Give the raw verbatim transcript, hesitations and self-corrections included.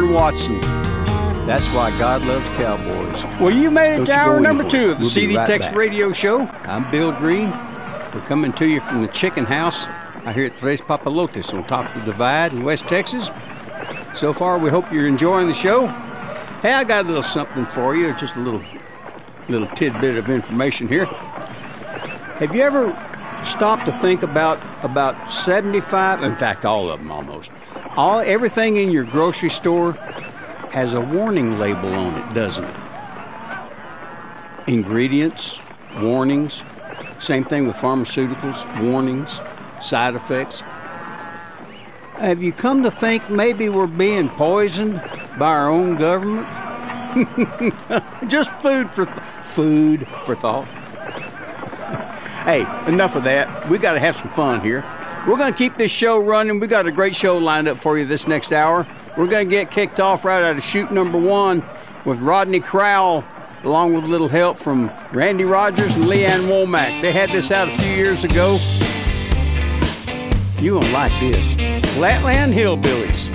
Aaron Watson. That's why God loves cowboys. Well, you made it Don't to you hour go number anywhere. two of the We'll C be D right Tex back. Radio Show. I'm Bill Green. We're coming to you from the Chicken House out here at Tres Papalotes on top of the Divide in West Texas. So far, we hope you're enjoying the show. Hey, I got a little something for you, just a little, little tidbit of information here. Have you ever stopped to think about about seventy-five, in fact, all of them almost, all everything in your grocery store has a warning label on it, doesn't it? Ingredients, warnings, same thing with pharmaceuticals, warnings, side effects. Have you come to think maybe we're being poisoned by our own government? Just food for th- food for thought. Hey, enough of that. We got to have some fun here. We're going to keep this show running. We got a great show lined up for you this next hour. We're going to get kicked off right out of shoot number one with Rodney Crowell, along with a little help from Randy Rogers and Leanne Womack. They had this out a few years ago. You won't like this. Flatland Hillbillies.